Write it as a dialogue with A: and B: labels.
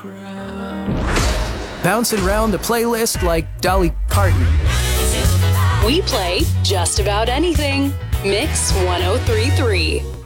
A: Bouncing around the playlist like Dolly Parton.
B: We play just about anything. Mix 1033.